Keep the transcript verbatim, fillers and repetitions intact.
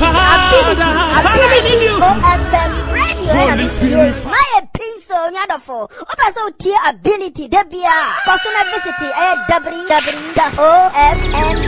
ability, ability, O F M radio. My pencil, wonderful. Open so tier ability, Debia. Personal visit, W W W dot O F M